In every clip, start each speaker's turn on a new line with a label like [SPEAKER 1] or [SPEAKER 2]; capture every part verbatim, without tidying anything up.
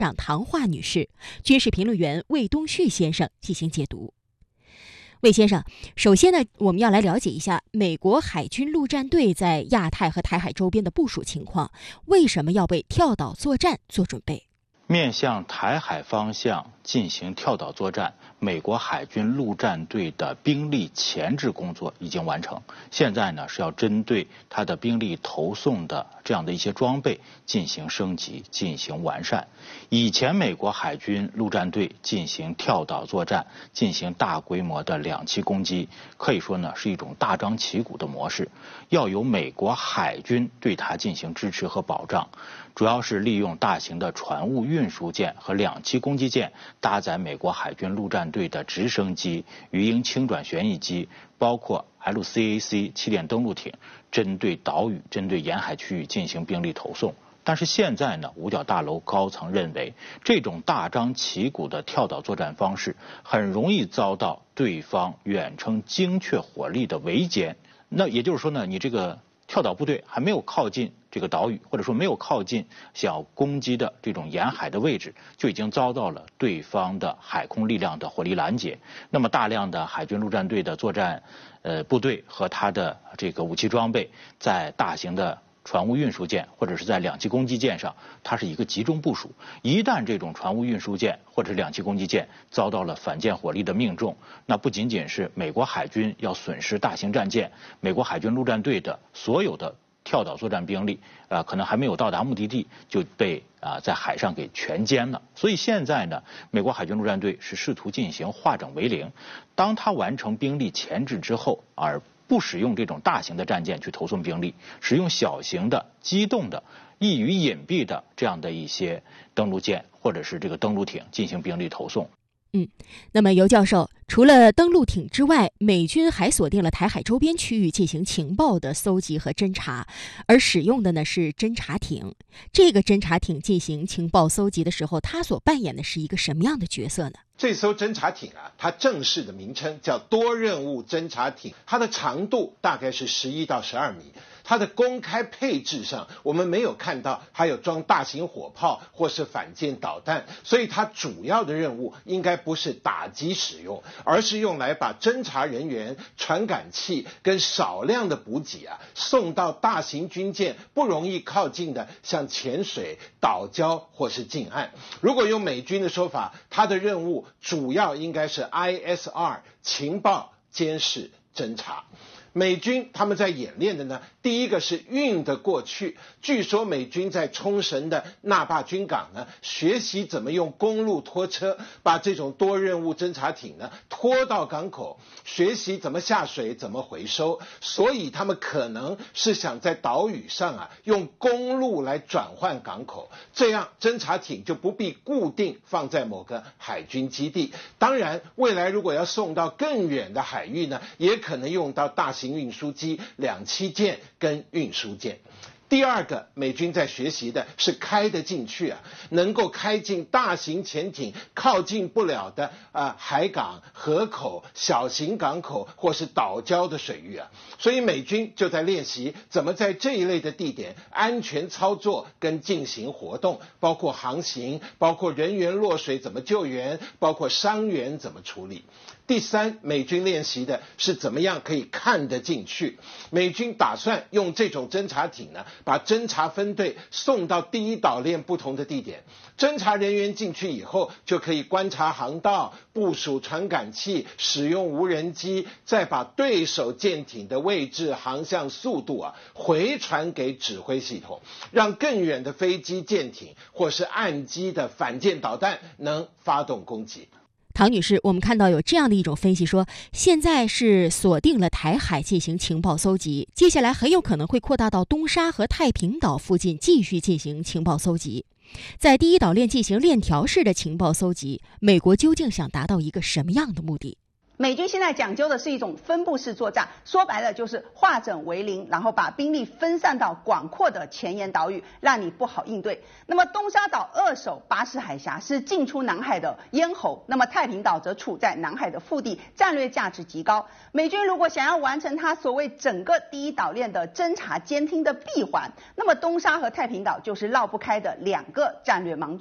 [SPEAKER 1] 长唐华女士、军事评论员魏东旭先生进行解读。魏先生，首先呢，我们要来了解一下美国海军陆战队在亚太和台海周边的部署情况，为什么要为跳岛作战做准备？
[SPEAKER 2] 面向台海方向进行跳岛作战，美国海军陆战队的兵力前置工作已经完成。现在呢是要针对它的兵力投送的这样的一些装备进行升级、进行完善。以前美国海军陆战队进行跳岛作战、进行大规模的两栖攻击，可以说呢是一种大张旗鼓的模式，要由美国海军对它进行支持和保障。主要是利用大型的船坞运输舰和两栖攻击舰，搭载美国海军陆战队的直升机、鱼鹰轻转旋翼机，包括 L C A C 气垫登陆艇，针对岛屿、针对沿海区域进行兵力投送。但是现在呢，五角大楼高层认为，这种大张旗鼓的跳岛作战方式很容易遭到对方远程精确火力的围歼。那也就是说呢，你这个跳岛部队还没有靠近这个岛屿，或者说没有靠近想要攻击的这种沿海的位置，就已经遭到了对方的海空力量的火力拦截。那么大量的海军陆战队的作战呃部队和它的这个武器装备，在大型的船坞运输舰或者是在两栖攻击舰上，它是一个集中部署。一旦这种船坞运输舰或者是两栖攻击舰遭到了反舰火力的命中，那不仅仅是美国海军要损失大型战舰，美国海军陆战队的所有的跳岛作战兵力啊、呃，可能还没有到达目的地就被啊、呃、在海上给全歼了。所以现在呢，美国海军陆战队是试图进行化整为零，当他完成兵力前置之后，而不使用这种大型的战舰去投送兵力，使用小型的机动的易于隐蔽的这样的一些登陆舰或者是这个登陆艇进行兵力投送。
[SPEAKER 1] 嗯，那么尤教授，除了登陆艇之外，美军还锁定了台海周边区域进行情报的搜集和侦察，而使用的呢是侦察艇。这个侦察艇进行情报搜集的时候，它所扮演的是一个什么样的角色呢？
[SPEAKER 3] 这艘侦察艇啊，它正式的名称叫多任务侦察艇，它的长度大概是十一到十二米。它的公开配置上，我们没有看到还有装大型火炮或是反舰导弹，所以它主要的任务应该不是打击使用，而是用来把侦察人员、传感器跟少量的补给啊送到大型军舰不容易靠近的，像潜水、岛礁或是近岸。如果用美军的说法，它的任务主要应该是 I S R 情报、监视、侦察。美军他们在演练的呢，第一个是运得过去。据说美军在冲绳的那霸军港呢，学习怎么用公路拖车把这种多任务侦察艇呢拖到港口，学习怎么下水、怎么回收。所以他们可能是想在岛屿上啊，用公路来转换港口，这样侦察艇就不必固定放在某个海军基地。当然，未来如果要送到更远的海域呢，也可能用到大型运输机、两栖舰跟运输舰。第二个，美军在学习的是开得进去啊，能够开进大型潜艇靠近不了的啊、呃、海港、河口、小型港口或是岛礁的水域啊。所以美军就在练习怎么在这一类的地点安全操作跟进行活动，包括航行，包括人员落水怎么救援，包括伤员怎么处理。第三，美军练习的是怎么样可以看得进去。美军打算用这种侦察艇呢，把侦察分队送到第一岛链不同的地点，侦察人员进去以后，就可以观察航道、部署传感器、使用无人机，再把对手舰艇的位置、航向、速度啊回传给指挥系统，让更远的飞机、舰艇或是岸基的反舰导弹能发动攻击。
[SPEAKER 1] 唐女士，我们看到有这样的一种分析说，现在是锁定了台海进行情报搜集，接下来很有可能会扩大到东沙和太平岛附近继续进行情报搜集。在第一岛链进行链条式的情报搜集，美国究竟想达到一个什么样的目的？
[SPEAKER 4] 美军现在讲究的是一种分布式作战，说白了就是化整为零，然后把兵力分散到广阔的前沿岛屿，让你不好应对。那么东沙岛扼守巴士海峡，是进出南海的咽喉，那么太平岛则处在南海的腹地，战略价值极高。美军如果想要完成它所谓整个第一岛链的侦察监听的闭环，那么东沙和太平岛就是绕不开的两个战略盲区。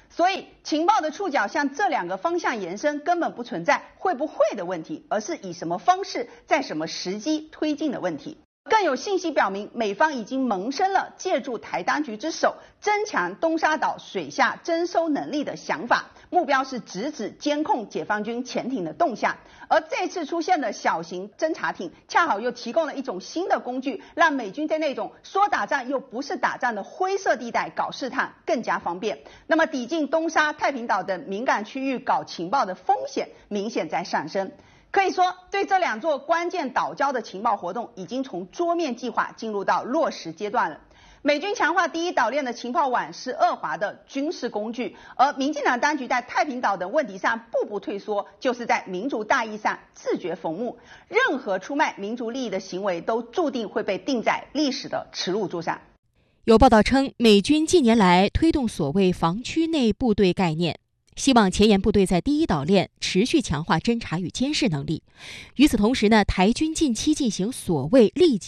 [SPEAKER 4] 所以情报的触角向这两个方向延伸，根本不存在会不会的问题，而是以什么方式在什么时机推进的问题。更有信息表明，美方已经萌生了借助台当局之手，增强东沙岛水下侦搜能力的想法，目标是直指监控解放军潜艇的动向。而这次出现的小型侦察艇，恰好又提供了一种新的工具，让美军在那种说打仗又不是打仗的灰色地带搞试探更加方便。那么抵近东沙、太平岛等敏感区域搞情报的风险明显在上升。可以说，对这两座关键岛礁的情报活动已经从桌面计划进入到落实阶段了。美军强化第一岛链的情报网是遏华的军事工具，而民进党当局在太平岛等问题上步步退缩，就是在民族大义上自掘坟墓。任何出卖民族利益的行为都注定会被钉在历史的耻辱柱上。
[SPEAKER 1] 有报道称，美军近年来推动所谓防区内部队概念，希望前沿部队在第一岛链持续强化侦察与监视能力。与此同时呢，台军近期进行所谓立即